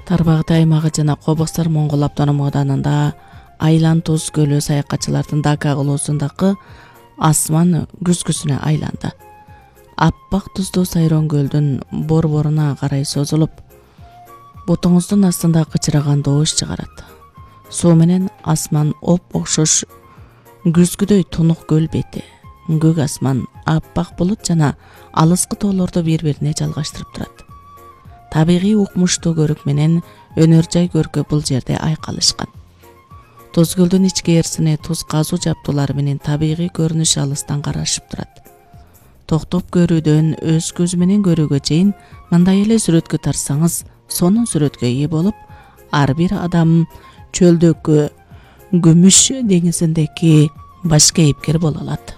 Тарбагытай аймагы жана Кобустар Моңгол автоном ауданында Айлан Туз көлү саякатчылардын дака кылуусундагы асман күзгүсүнө айланды. Аппак туздуу Сайрон көлдүн борборуна карай созулуп, бутуңуздун астында кычыраган добуш чыгарат. Суу менен асман оп-окшош күзгүдөй тунук көл бети, көк асман, аппак булут жана алыскы тоолорду бири-бирине жалгаштырып турат. Табигый укмуштуу көрүк менен өнөр жай көркө бул жерде айкалышкан. Туз көлдүн ички эрсине туз казуу жабдуулары менен табигый көрүнүш алыстан карашып турат. Токтоп көрүүдөн өз көзү менен көрүүгө чейин мындай эле сүрөткө тарсаңыз, сонун сүрөткө ээ болуп, ар бир адам чөлдөгү күмүш деңизиндеги баш кейипкер боло алат.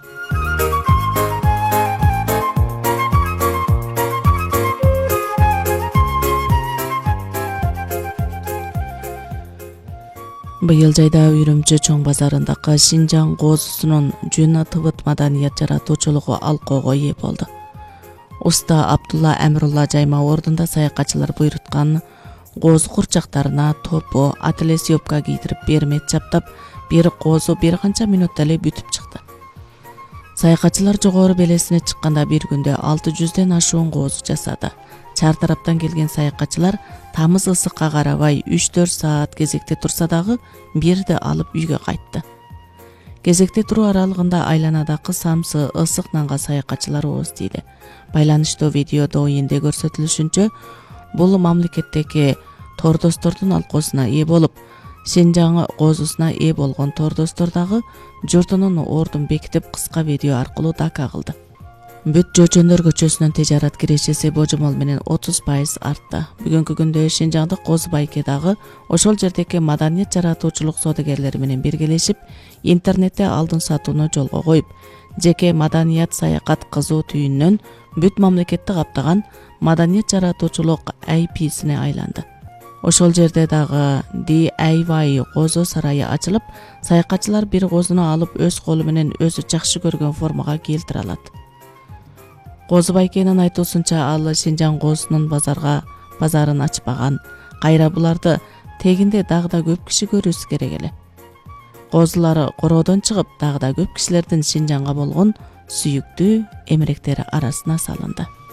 Быйыл жайда Үрүмчү чоң базарындагы Шинжаң коозусунун жүн тыбыт маданият жаратуучулугу алкоого ээ болду. Уста Абдулла Амирулла жайма ордунда саякатчылар буйруткан коозу курчактарына топу, ателье юбка кийдирип бермет чаптап, бир коозу бир канча мүнөттө эле бүтүп чыкты. Саякатчылар жогору белесине чыкканда бир күндө 600ден ашуун коозу жасады. Чар тараптан келген саякатчылар тамыз ысыкка карабай 3-4 саат кезекте турса дагы бирди алып үйгө кайтты. Кезекте туруу аралыгында айланадагы самсы ысык нанга саякатчылар ооз тийди. Байланыштуу видеодо энде көрсөтүлүшүнчө, бул мамлекеттеги тордостордун алкоосуна ээ болуп, Шинжаң коозусуна ээ болгон тордостор дагы журтунун ордун бекитип кыска видео аркылуу дака кылды. Бүт Жочөндөр көчөсүнүн тижарат кирешеси божомол менен 30% артты. Бүгүнкү күндө Шинжаңдык Козу Байке дагы ошол жердеги маданият жаратуучулук содагерлери менен биргелешип, интернетте алдын сатууну жолго коюп, жеке маданият саякат кызуу түйүнүнөн бүт мамлекетти каптаган маданият жаратуучулук IP-сине айланды. Ошол жерде дагы DIY коозу сарайы ачылып, саякатчылар бир коозуну алып өз колу менен өзү жакшы көргөн формага келтире алат. Козу Байкенин айтуусунча, ал Шинжаң коозунун базарын ачпаган. Кайра буларды тегинде дагы да көп киши көрүүсү керек эле. Коозулар короодон чыгып, дагы да көп кишилердин Шинжаңга болгон сүйүктүү эмеректери арасына салынды.